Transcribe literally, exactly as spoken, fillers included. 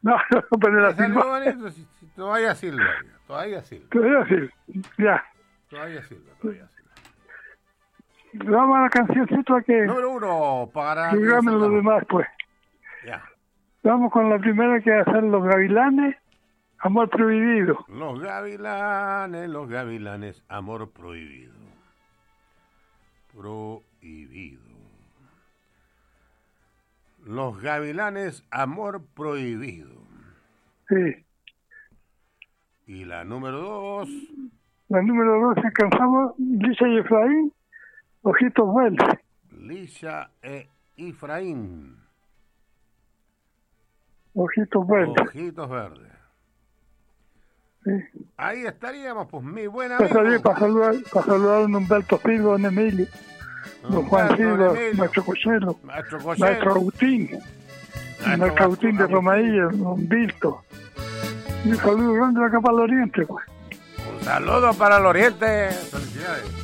No, no Pereira Me salió Silva. bonito, si- si todavía Silva, todavía Silva, Pereira Silva. Ya. todavía Silva, todavía Silva. Vamos a la cancioncita que Número uno para... programen los demás, pues. Ya. Vamos con la primera que va a ser Los Gavilanes, Amor Prohibido. Los gavilanes, los gavilanes, amor prohibido. Prohibido. Los gavilanes, amor prohibido. Sí. Y la número dos, La número dos alcanzamos Lisa y Efraín, Ojitos Verdes. Lisha e Efraín, Ojitos Verdes. ojitos verdes. Sí. Ahí estaríamos, pues, mi buen Para, salir, amigo. para, saludar, para saludar a don Humberto Silva, don Emilio, don Juan Humberto, Silva, don Emilio, maestro Cochelo, Maestro maestro Cochelo, Agustín, maestro Agustín de Romailla, don Vilto. Y un saludo grande acá para el oriente, pues. Un saludo para el oriente. Felicidades.